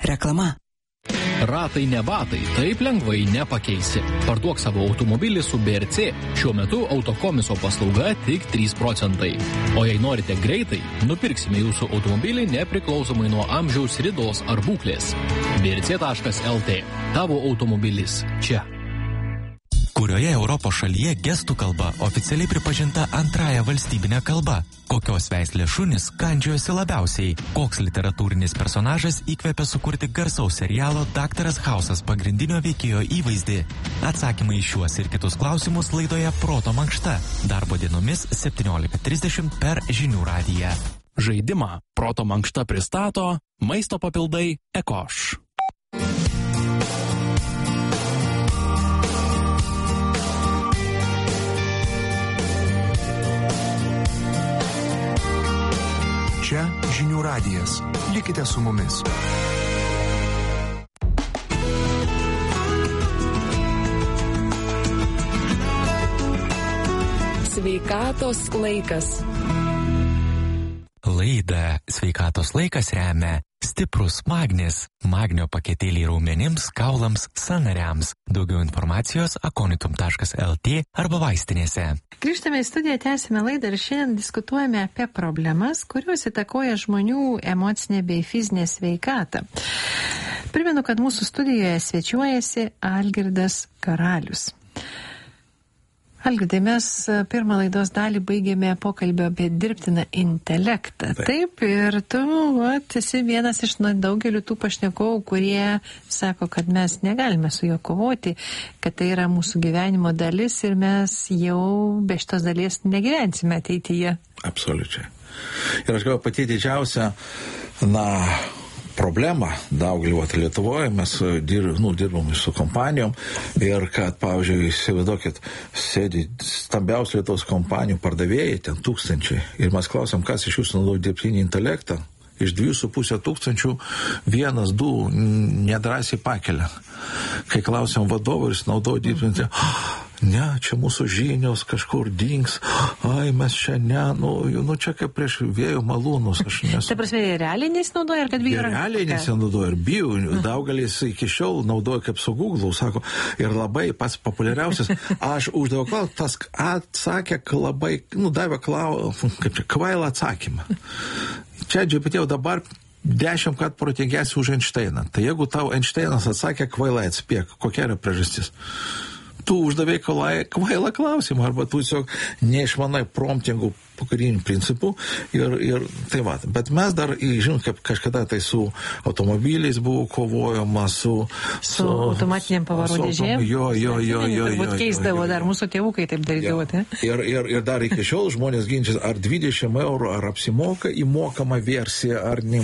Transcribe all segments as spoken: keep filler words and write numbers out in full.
Reklama. Ratai ne batai, taip lengvai nepakeisi. Parduok savo automobilį su B R C. Šiuo metu autokomiso paslauga tik trys procentai. O jei norite greitai, nupirksime jūsų automobilį nepriklausomai nuo amžiaus, ridos ar būklės. B R C taškas L T. Tavo automobilis čia. Kurioje Europos šalyje gestų kalba oficialiai pripažinta antrąja valstybinė kalba? Kokios veislės šunys kandžiojosi labiausiai? Koks literatūrinis personažas įkvėpė sukurti garsaus serialo Daktaras Hausas pagrindinio veikėjo įvaizdį? Atsakymai į šiuos ir kitus klausimus laidoje Proto mankšta. Darbo dienomis septyniolika trisdešimt per Žinių radiją. Žaidimą Proto mankšta pristato maisto papildai Ekoš. Čia Žinių radijas. Likite su mumis. Sveikatos laikas. Laidą Sveikatos laikas remia stiprus magnis. Magnio paketėliai raumenims, kaulams, sąnariams. Daugiau informacijos akonitum taškas L T arba vaistinėse. Grįžtame į studiją, tęsime laidą ir šiandien diskutuojame apie problemas, kurios įtakoja žmonių emocinę bei fizinę sveikatą. Primenu, kad mūsų studijoje svečiuojasi Algirdas Karalius. Algirdai, mes pirmą laidos dalį baigėme pokalbio apie dirbtiną intelektą. Taip, Taip ir tu vat, esi vienas iš daugelių tų pašnekovų, kurie sako, kad mes negalime su juo kovoti, kad tai yra mūsų gyvenimo dalis ir mes jau be šitos dalies negyvensime ateityje. Absoliučiai. Ir aš galvoju, pati didžiausia, na... problema daugelį Lietuvoje, mes dir, nu, dirbam su kompanijom ir kad, pavyzdžiui, įsivaizduokit, sėdi stambiausių Lietuvos kompanijų pardavėjai, ten tūkstančiai, ir mes klausom, kas iš jūsų naudoja dirbtinį intelektą, iš dviejų su pusė tūkstančių vienas, du nedrąsiai pakelia. Kai klausiam vadovų, jis naudoja dirbtinį intelektą, ne, čia mūsų žinios kažkur dings, ai, mes čia ne, nu, nu čia kaip prieš vėjo malūnus, aš nesu. Tai prasme, realiai nesinaudoja, ar kad bijo ranką? Realiai nesinaudoja, ir bijo, daugelis iki šiol naudoja kaip su Google, sako, ir labai pats populiariausias, aš uždaviau klausimą, tas atsakė labai, nu, davė klau, kaip čia, kvailą atsakymą. Čia G P T jau dabar dešimt kart protingesnis už Einšteiną. Tai jeigu tau Einšteinas atsakė kvailai, atspėk, kokia yra priežastis? Tu uždavai kvailą klausimą, arba tu tiesiog neišmanai promptingų pakarinių principų ir, ir tai va. Bet mes dar, žinot, kaip kažkada tai su automobiliais buvo kovojama, su... Su, su automatiniam pavarų dėžėm? Jo, jo, jo, jo. Turbūt keisdavo dar mūsų tėvukai taip darydavo, tai? Ir, ir, ir dar iki šiol žmonės ginčia, ar dvidešimt eurų, ar apsimoka įmokama versija, ar ne.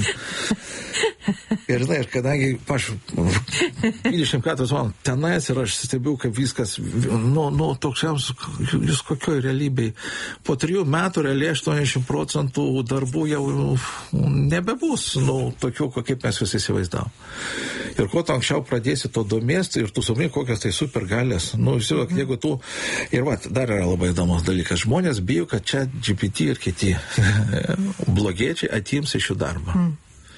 Ir žinai, kadangi aš dvidešimt keturias valandas tenais ir aš stebiu, kaip viskas, nu, nu toksiams, jūs kokioj realybėj. Po trijų metų realiai aštuoniasdešimt procentų darbų jau nebebus, nu, tokių, kaip mes visi įsivaizdavom. Ir kuo tu anksčiau pradėsi to domėsti ir tu supranti, kokios tai supergalės. Nu, žiūrėk, jeigu tu... Ir va, dar yra labai įdomus dalykas. Žmonės bijo, kad čia G P T ir kiti blogiečiai atims iš jų darbą. Mm.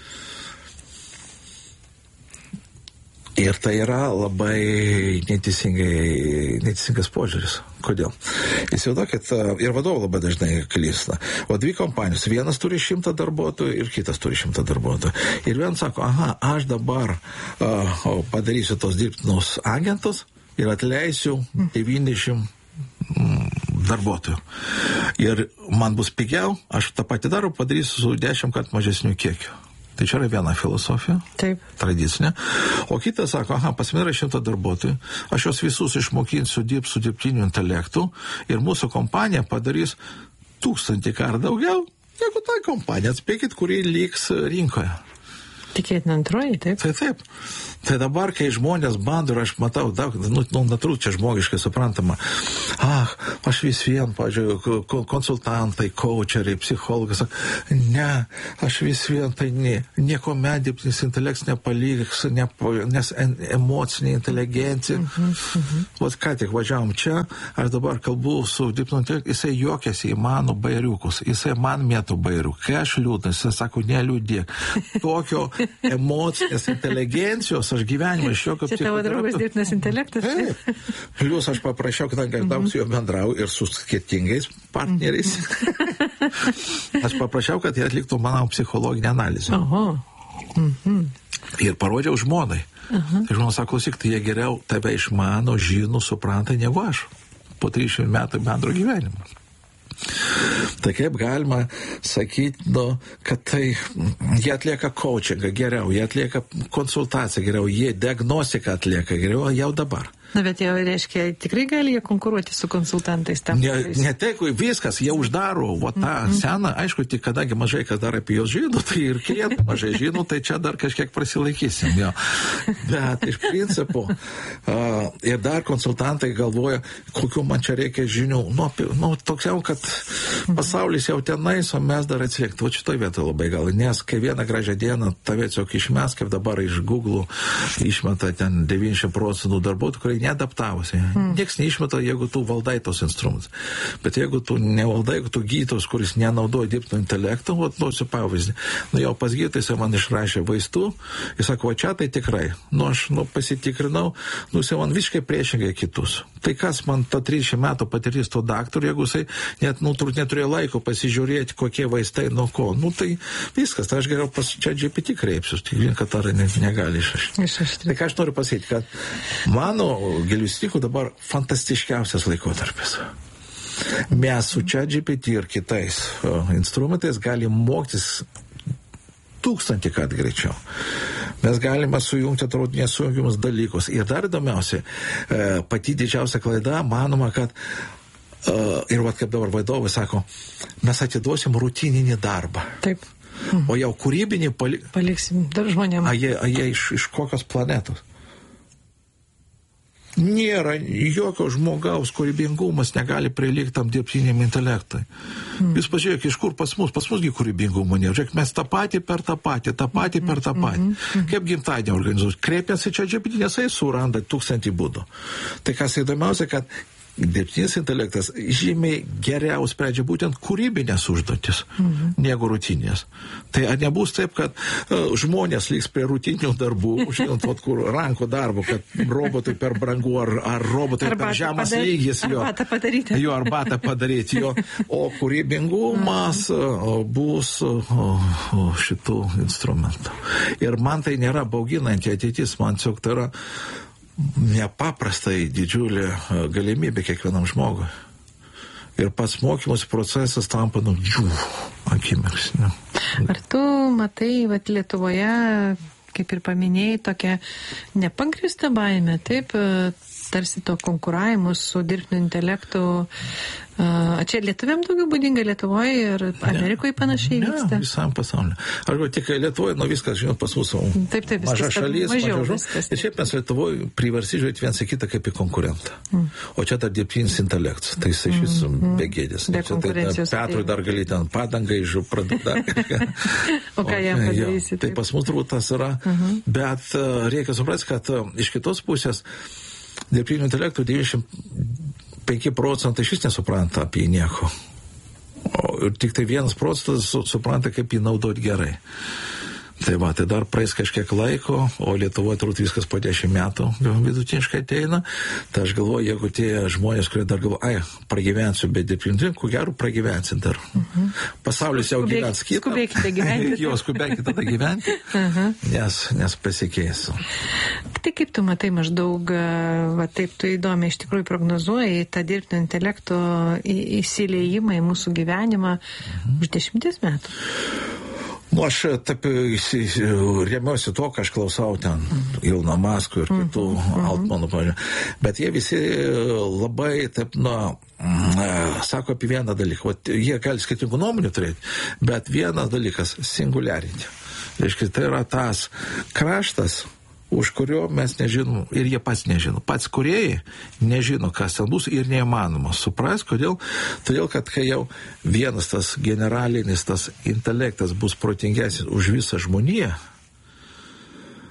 Ir tai yra labai neteisingai, neteisingas požiūris. Kodėl? Įsivaizduokit, ir vadovai labai dažnai klysta. O dvi kompanijos, vienas turi šimtą darbuotojų ir kitas turi šimtą darbuotojų. Ir vienas sako, aha, aš dabar uh, padarysiu tos dirbtinus agentus ir atleisiu devyniasdešimt mm, darbuotojų. Ir man bus pigiau, aš tą patį darbą padarysiu su dešimt kart mažesniu kiekiu. Tai čia yra viena filosofija, Taip. tradicinė. O kitas sako, aha, pas mane yra šimtą darbuotojų, aš juos visus išmokinsiu dirbti su dirbtiniu intelektu ir mūsų kompanija padarys tūkstantį kartų daugiau, negu ta kompanija, atspėkit, kuri liks rinkoje. Tikėtina antroji, taip? Tai taip. Tai dabar, kai žmonės bando, ir aš matau, daug, nu, nu natūralu, čia žmogiškai suprantama, ah, aš vis vien, pažiūrėjau, konsultantai, coacheriai, psichologas, ne, aš vis vien, tai ne, nieko dirbtinis intelektas nepaliks, ne, nes emocinė inteligencija. Uh-huh, uh-huh. Vat ką tik važiavom čia, aš dabar kalbu su dirbtiniu intelektu, jisai juokiasi į mano bairiukus, jisai man mėtų bairių, kai aš liūdnas, jisai sako, neliūdėk. Tokio emocinės inteligencijos aš gyvenimą iš jokio psichoterapeuto. Čia tavo draugas dirbtinis intelektas. Taip. Plius aš paprašiau, kadangi aš daug su juo bendrau ir su skirtingais partneriais. Aš paprašiau, kad jie atliktų mano psichologinę analizę. Oho. Mhm. Ir parodžiau žmonai. Uh-huh. Tai žmonai sako, klausyk, tai jie geriau tave išmano, žino, supranta negu aš. Po trisdešimt metų bendro gyvenimo. Tai kaip galima sakyti, nu, kad tai jie atlieka coachingą geriau, jie atlieka konsultaciją geriau, jie diagnostiką atlieka geriau jau dabar. Na, bet jau reiškia, tikrai gali jie konkuruoti su konsultantais tam. Ne, ne taip, viskas, jie uždaro, o tą mm-hmm. seną, aišku, tik kadangi mažai kas dar apie juos žino, tai ir klientų mažai žino, tai čia dar kažkiek prasilaikysim, jo. Bet iš principo, uh, ir dar konsultantai galvoja, kokiu man čia reikia žinių. Nu, nu toks jau, kad pasaulis jau tenais, o mes dar atsiekti. O šitoj vietoj labai gal, nes kai vieną gražią dieną tave tiesiog išmes, kaip dabar iš Google išmeta ten devyniasdešimt procentų darbuotojų, kurie neadaptavosi. Mm. Niekas neišmeta, jeigu tu valdai tos instrumentus. Bet jeigu tu nevaldai, jeigu tu gydytojas, kuris nenaudoja dirbtinio intelekto, o duosiu pavyzdį. Nu jau pas gydytojas man išrašė vaistų, jis sako, o čia tai tikrai. Nu aš nu, pasitikrinau, nu jis man visiškai priešingai kitus. Tai kas man ta trisdešimt metų patirtis to daktarų, jeigu jisai net nu, neturėjo laiko pasižiūrėti, kokie vaistai nuo ko. Nu tai viskas, tai aš geriau pas čia G P T kreipsiu, tik vien, kad ar ne, negali išrašyti. Tai ką aš noriu pasakyti, kad mano Giliustikų dabar fantastiškiausias laikotarpis. Mes su čia G P T ir kitais uh, instrumentais galim mokytis tūkstantį kart greičiau. Mes galime sujungti atrodo nesujungiamus dalykus. Ir dar įdomiausia, uh, pati didžiausia klaida, manoma, kad uh, ir vat kaip dabar vadovai sako, mes atiduosim rutininį darbą. Taip. Mhm. O jau kūrybinį pali... paliksim dar žmonėms. A jie, a jie iš, iš kokios planetos? Nėra jokio žmogaus kūrybingumas negali prilygti tam dirbtiniam intelektui. Mm. Jūs pažiūrėk, iš kur pas mus, pas musgi kūrybingumo nėra. Žiūrėk, mes tą patį per tą patį, tą patį per tą patį. Mm-hmm. Kaip gimtadienį organizuoti? Kreipiasi čia G P T, nes jis suranda tūkstantį būdų. Tai kas įdomiausia, kad dirbtinis intelektas žymiai geriau sprendžia būtent kūrybinės užduotis, mhm. negu rutinės. Tai ar nebus taip, kad uh, žmonės liks prie rutininių darbų, žinot, vat, kur rankų darbo, kad robotai per brangu, ar, ar robotai arbatą per žemas padar... lygis, jo, arbatą padaryti. jo arbatą padaryti, jo, o kūrybingumas uh, bus uh, šitų instrumentų. Ir man tai nėra bauginanti ateitis, man tiesiog tai yra nepaprastai didžiulė galimybė kiekvienam žmogui. Ir pats mokymosi procesas tampa, nu, džiū, akimirksniu. Ar tu matai, vat Lietuvoje, kaip ir paminėjai, tokią nepagrįstą baimę, taip, tarsi to konkuravimus su dirbtiniu intelektu. A čia lietuviam daugiau būdinga Lietuvoje ir Amerikoje panašiai vyksta? Ne, visam pasauliu. Arba tik Lietuvoje, nu viskas, žinot, pas mūsų taip, taip, maža šalis, mažiau, maža žodžiu. Ir šiaip mes Lietuvoje priversti žiūrėti vienas į kitą kaip į konkurentą. Mm. O čia dar dirbtinis intelektas, tai jis iš visų mm. begėdės. Be konkurencijos. Tai Petrui dar gali ten padangą iš pradėti. O ką jam padarysi? Tai pas mus turbūt tas yra, mm-hmm. bet uh, reikia suprasti, kad uh, iš kitos pusės dirbtinio intelektų devyniasdešimt penki procentai iš vis nesupranta apie jį nieko. O ir tik tai vienas procentas supranta, kaip jį naudoti gerai. Tai va, tai dar praeis kažkiek laiko, o Lietuvoje turbūt viskas po dešimt metų vidutiniškai ateina. Tai aš galvoju, jeigu tie žmonės, kurie dar galvoja, ai, pragyvensiu, bet dirbtinį, ko gero pragyvensim dar. Uh-huh. Pasaulis jau Skubėk, gyvens kitą. Skubėkite gyventi. Jo, skubėkite tada gyventi, uh-huh. nes, nes pasikeis. Tai kaip tu matai maždaug, va taip tu įdomiai iš tikrųjų prognozuoji tą dirbtinio intelekto įsiliejimą į mūsų gyvenimą uh-huh. už dešimties metų? Nu, aš taip remiuosi to, ką aš klausau ten Ilno Masko ir kitų mm-hmm. Altmanų, pažiūrėjau. Bet jie visi labai, taip, na, sako apie vieną dalyką. Vat, jie gali skirtingų nuomonių turėti, bet vienas dalykas – singuliarity. Reiškia, tai yra tas kraštas, už kurio mes nežinom, ir jie pats nežino. Pats kūrėjai nežino, kas ten bus ir neįmanoma supras, kodėl. Todėl, kad kai jau vienas tas generalinis, tas intelektas bus protingesnis už visą žmoniją,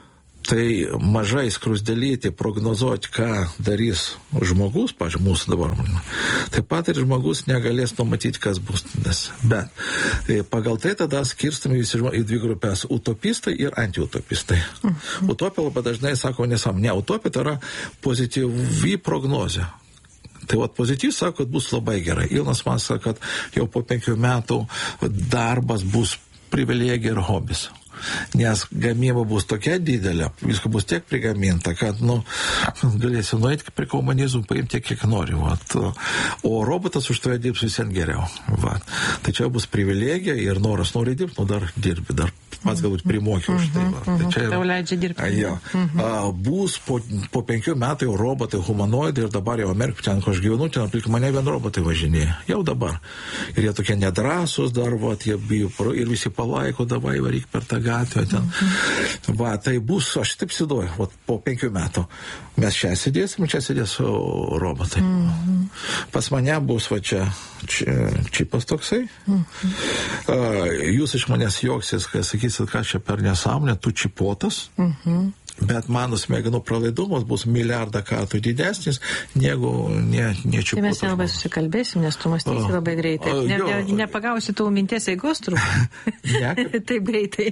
Tai mažai skrusdėlyti prognozuoti, ką darys žmogus, pažiūrėjau, mūsų dabar. Taip pat ir žmogus negalės numatyti, kas bus. Bet pagal tai tada skirstami visi žmonės į dvi grupės – utopistai ir antiutopistai. Mhm. Utopija labai dažnai sako nesam. Ne, utopija tai yra pozityvi prognozė. Tai vat pozityvus sako, kad bus labai gerai. Ilnas man sako, kad jau po penkių metų darbas bus privilegija ir hobis. Nes gamyba bus tokia didelė, visko bus tiek prigaminta, kad, nu, galėsi nueiti prie komunizmų, paimti tiek, kiek nori. Vat. O robotas už tave dirbs visien geriau. Vat. Tai čia bus privilegija ir noras nori dirbti, nu dar dirbi, dar pats galbūt primokė už tai. Vat. Tai čia tau leidžia dirbti. Jo. A, bus po, po penkių metų jau robotai, humanoidai ir dabar jau Amerikai, ten, kur aš gyvenu, ten aplink mane vien robotai važinėja. Jau dabar. Ir jie tokie nedrąsūs dar, vat, jie bijo, ir visi palaiko, davai varyk per tą gatvę ten. Mhm. Va, tai bus, aš taip siduoju, va, po penkių metų. Mes čia sėdėsim, čia sėdės robotai. Mhm. Pas mane bus, va, čia, čia čipas toksai. Mhm. Uh, jūs iš manęs juoksis, kai sakysit, ką čia per nesąmonę, tu čipotas. Mhm. Bet mano smegenų pralaidumas bus milijardą kartų didesnis negu ne, ne čiupotas. Tai mes nelabai susikalbėsim, nes tu mąstysi labai greitai. Ne, ne, nepagausi tų minties eigos turbūt. Taip greitai.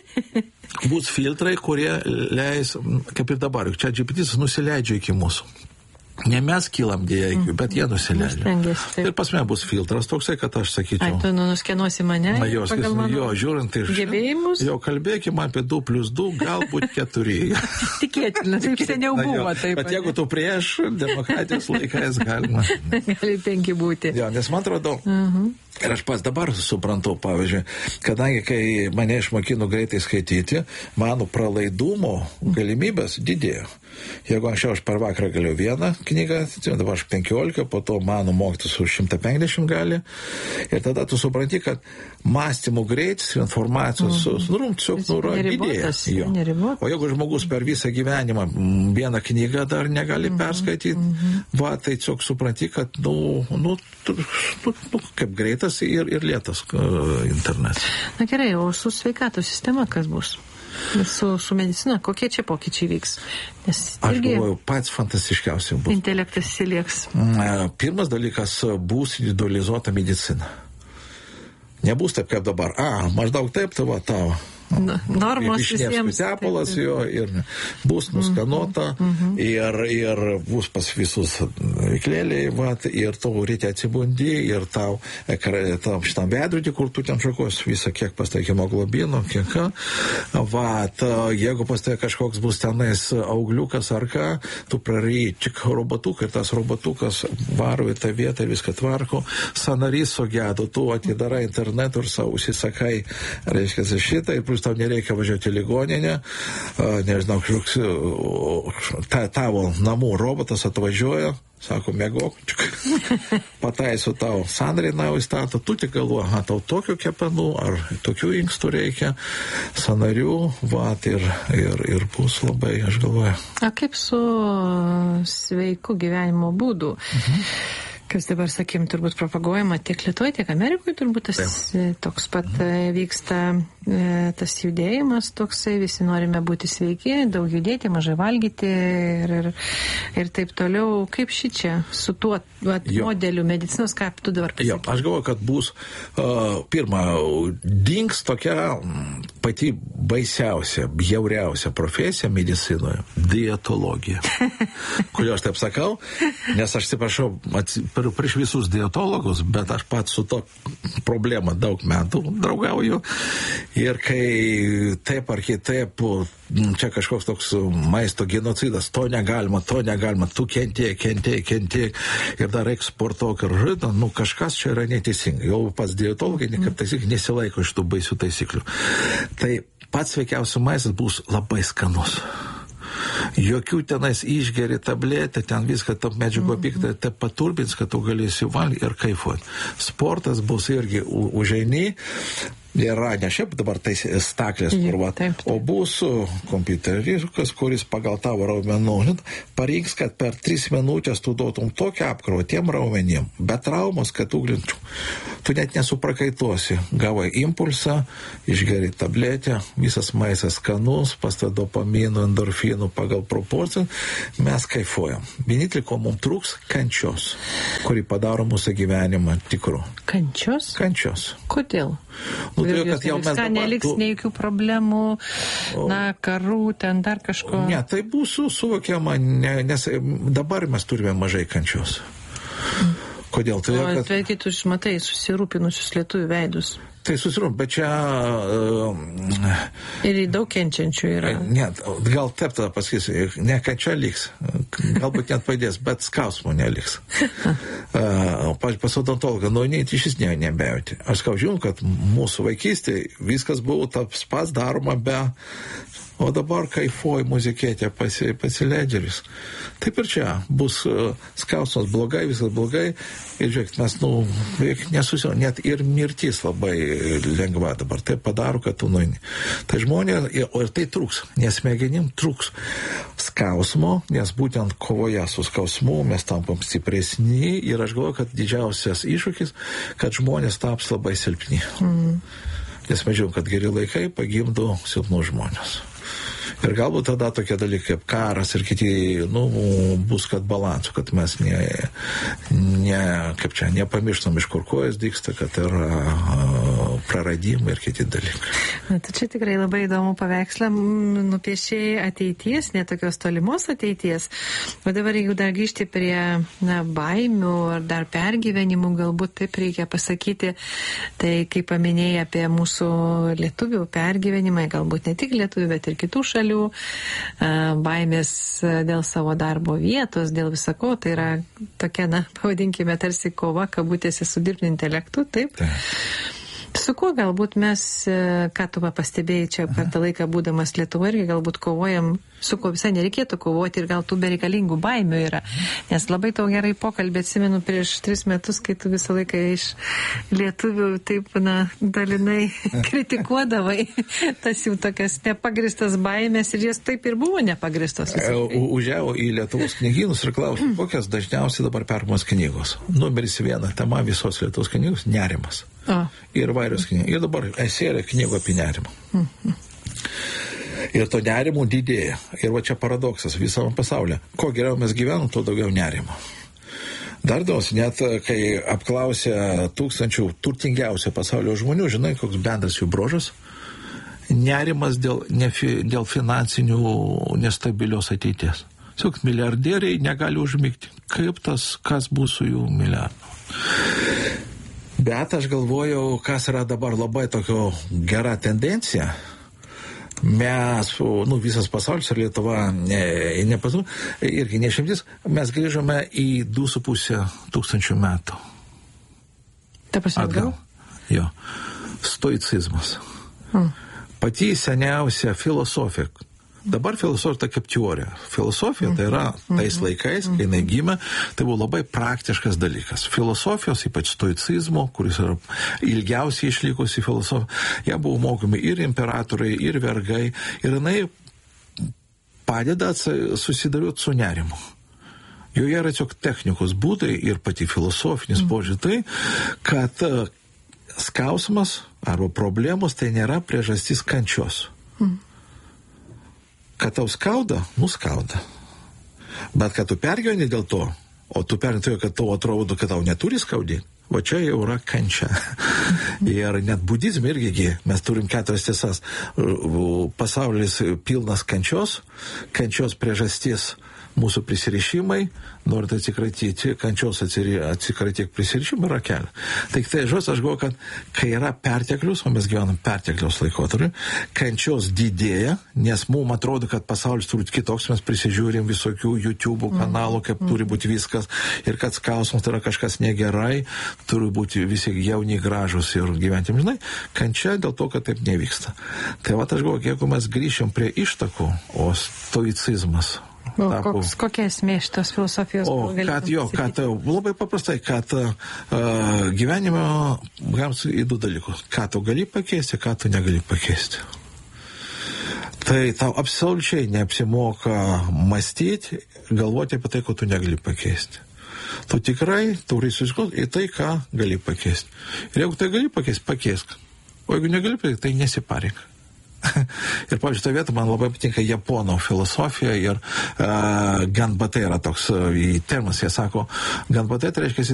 Bus filtrai, kurie leis, kaip ir dabar, čia G P T nusileidžia iki mūsų. Ne mes kylam dėja, mm. bet jie nusileidžia. Ir pas mane bus filtras toksai, kad aš sakyčiau... Ai, tu nuskenuosi mane? Na, jos, pagal mano jo, žiūrint iš... Gebėjimus? Jo, kalbėkime apie du plus du, galbūt keturi. Tikėtina, taip seniau buvo. Na, taip, bet jeigu tu prieš demokratijos laikais galima... Gali penki būti. Jo, nes man atrodo... Uh-huh. Ir aš pas dabar suprantu, pavyzdžiui, kadangi kai mane išmokino greitai skaityti, mano pralaidumo galimybės didėjo. Jeigu anksčiau aš per vakarą galėjau vieną knygą, dabar aš penkiolika, po to mano mokytis už šimtą penkiasdešimt gali. Ir tada tu supranti, kad mąstymų greitis ir informacijos mm. nu, tiesiog nu, didėja. O jeigu žmogus per visą gyvenimą vieną knygą dar negali mm. perskaityti, mm-hmm. va, tai tiesiog supranti, kad nu, nu, nu, nu kaip greitas ir, ir lėtas uh, internetas. Na gerai, o su sveikatos sistema kas bus? Su, su medicina, kokie čia pokyčiai vyks? Nes aš galvoju, pats fantastiškiausiai bus. Intelektas įsilieks. Pirmas dalykas bus individualizuota medicina. Nebus taip kaip dabar. A, maždaug taip, tai va tavo. Normos visiems. Tepalas jo ir bus nuskanuota mm-hmm. ir, ir bus pas visus veiklėliai, vat, ir tau ryte atsibundi ir tau tam šitam veidrodį, kur tu ten šakos visą, kiek pas tai hemoglobino, kiek ką. Vat, jeigu pas tai kažkoks bus tenais augliukas ar ką, tu praryji tik robotuką ir tas robotukas varo į tą vietą ir viską tvarko. Sanarys sugedo, tu atidarai internetu ir savo užsisakai, reiškia, šitą ir plus tau nereikia važiuoti į ligoninę, nežinau, kažkoks ta, tavo namų robotas atvažiuoja, sako, mėgok, pataiso tau sąnarį naują įstatą, tu tik galvoji, aha, tau tokių kepenų ar tokių inkstų reikia, sąnarių, vat, ir, ir, ir bus labai, aš galvoju. O kaip su sveiku gyvenimo būdu? Mhm. Kas dabar, sakim, turbūt propaguojama tiek Lietuvoje, tiek Amerikoje, turbūt tas Taip. Toks pat vyksta tas judėjimas toksai, visi norime būti sveiki, daug judėti, mažai valgyti ir, ir, ir taip toliau. Kaip šičia su tuo vat, modeliu medicinos, ką tu dabar pasakai? Jo, aš galvoju, kad bus uh, pirma, dings tokia pati baisiausia, bjauriausia profesija medicinoje – dietologija. Kodėl aš taip sakau? Nes aš atsiprašau, prieš visus dietologus, bet aš pats su to problema daug metų draugauju. Ir kai taip ar kitaip, čia kažkoks toks maisto genocidas, to negalima, to negalima, tu kentėk, kentėk, kentėk ir dar reik sportuok ir žinot, nu kažkas čia yra neteisinga. Jau pats dietologai, kaip taisyklė, nesilaiko iš tų baisių taisyklių. Tai pats sveikiausias maistas bus labai skanus. Jokių tenais išgeri tabletę, ten viską tam medžiago piktą, te paturbins, kad tu galėsi valgyti ir kaifuoti. Sportas bus irgi užeini, Nėra, ne šiaip dabar tai staklės, kur va, taip, taip. o bus kompiuteriukas, kuris pagal tavo raumenų parinks, kad per tris minutės tu duotum tokią apkrovą tiem raumenim, bet traumos, kad tu glinčių. Tu net nesuprakaituosi. Gavai impulsą, išgeri tabletę, visas maistas skanus, pasta dopaminų, endorfinų pagal proporciją, mes kaifuojam. Vienintelį, ko mums trūks, kančios, kuri padaro mūsų gyvenimą tikru. Kančios? Kančios. Kodėl? Nu, tai, kad jau mes dabar... Neliks tu... nei jokių problemų, o... na, karų, ten dar kažko. Ne, tai bus suvokiama, ne, nes dabar mes turime mažai kančios. Mm. Kodėl? Tai, o, kad... tai kai tu matai susirūpinusius lietuvių veidus. Tai susirūpin, bet čia... Uh, ir daug kenčiančių yra. Ne, gal taip tada pasakysiu, ne kančia liks, galbūt net padės, bet skausmo neliks. uh, pas odontologą, nu, ne, iš vis ne, nebejauti. Aš skau žinau, kad mūsų vaikystėje viskas buvo tas pats daroma be... O dabar kaifuoji muzikėtė pasi, pasileidžia vis. Taip ir čia bus uh, skausmas blogai, viskas blogai. Ir žiūrėk, mes, nu, nesusinom, net ir mirtis labai lengva dabar. Tai padaro, kad tu nueini. Tai žmonės, o ir tai trūks, nes smegenim trūks skausmo, nes būtent kovoje su skausmu mes tampam stipresni. Ir aš galvoju, kad didžiausias iššūkis, kad žmonės taps labai silpni. Mm. Nes mes žinom, kad geri laikai pagimdo silpnus žmonės. Ir galbūt tada tokie dalykai kaip karas ir kiti, nu, bus kad balansų, kad mes ne, ne, kaip čia, nepamirštam iš kur kojas dyksta, kad yra uh, praradimai ir kiti dalykai. Na, tai čia tikrai labai įdomu paveikslą nupiešėjai ateities, ne tokios tolimos ateities. O dabar, jeigu dar grįžti prie, na, baimių ar dar pergyvenimų, galbūt taip reikia pasakyti, tai kaip paminėjai apie mūsų lietuvių pergyvenimai, galbūt ne tik lietuvių, bet ir kitų šalių, baimės dėl savo darbo vietos, dėl visako, tai yra tokia, na, pavadinkime, tarsi kova, kabutėse su dirbtiniu intelektu, taip? Taip. Su kuo galbūt mes, ką tu pastebėjai čia per tą laiką būdamas Lietuvoje, irgi galbūt kovojam, su kuo visai nereikėtų kovoti ir gal tų bereikalingų baimių yra. Nes labai tau gerai pokalbį atsimenu prieš tris metus, kai tu visą laiką iš lietuvių taip, na, dalinai kritikuodavai tas jų tokias nepagristas baimės ir jas taip ir buvo nepagristos. Užėjau į Lietuvos knygynus ir klausiu, kokias dažniausiai dabar permos knygos. Numeris viena tema visos Lietuvos knygos – nerimas. O. Ir vairios knygos. Ir dabar esėlė knygų apie nerimą. Mhm. Ir to nerimų didėja. Ir va čia paradoksas visame pasaulyje. Kuo geriau mes gyvenam, tuo daugiau nerimo. Dar daug, net kai apklausė tūkstančių turtingiausių pasaulio žmonių, žinai, koks bendras jų brožas? Nerimas dėl, nefi, dėl finansinių nestabilios ateities. Tiesiog milijardieriai negali užmigti. Kaip tas, kas bus su jų milijardu? Bet aš galvojau, kas yra dabar labai tokio gera tendencija. Mes, nu, visas pasaulis ir Lietuva ne, nepasau, irgi nešimtis, mes grįžome į du su pusę tūkstančių metų. Ta prasme, atgal? Jo. Stoicizmas. Hmm. Pati seniausia filosofija. Dabar filosofija tai kaip teorija. Filosofija tai yra tais laikais, kai jinai gimė, tai buvo labai praktiškas dalykas. Filosofijos, ypač stoicizmo, kuris yra ilgiausiai išlikusi filosofija, jie buvo mokomi ir imperatoriai, ir vergai, ir jinai padeda susidariuoti su nerimu. Joje yra tiesiog technikos būdai ir pati filosofinis požiūrį tai, kad skausmas arba problemos tai nėra priežastis kančios. Mm. Kad tau skauda, nuskauda. Bet kad tu pergyveni dėl to, o tu pergyveni, kad tau atrodo, kad tau neturi skaudėti, o čia jau yra kančia. Ir net budizme irgi mes turim keturias tiesas. Pasaulis pilnas kančios, kančios priežastis mūsų prisirišimai, norint atsikratyti, kančios atsikratyti prisirišimą yra kelią. Tai tai žodžiu, aš galvoju, kad kai yra perteklius, o mes gyvenam pertekliaus laikotarpiu, kančios didėja, nes mums atrodo, kad pasaulis turi kitoks, mes prisižiūrim visokių YouTube kanalų, kaip mm. turi būti viskas, ir kad skausmas tai yra kažkas negerai, turi būti visi jauni, gražus ir gyventi, žinai, kančia dėl to, kad taip nevyksta. Tai va, aš galvoju, jeigu mes grįšim prie ištakų, o stoicizmas O, tapo... koks, kokia esmė šitos filosofijos? O, kad jo, kad labai paprastai, kad uh, gyvenime galima į du dalykus. Ką tu gali pakeisti, ką tu negali pakeisti. Tai tau absoliučiai neapsimoka mąstyti, galvoti apie tai, ko tu negali pakeisti. Tu tikrai turi susiklausyti į tai, ką gali pakeisti. Ir jeigu tai gali pakeisti, pakeisk. O jeigu negali pakeisti, tai nesiparink. Ir, pavyzdžiui, tą vietą man labai patinka japonų filosofija ir uh, ganbatai yra toks uh, terminas, jie sako, ganbatai tai reiškia